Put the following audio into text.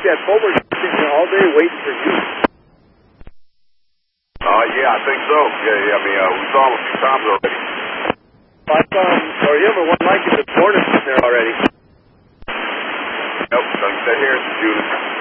that Fulmer sitting here all day waiting for you. Yeah, I think so. Yeah, I mean, we saw him a few times already. I saw him, or him, or one like it this morning sitting there already. Nope, so you said Harrison Jr.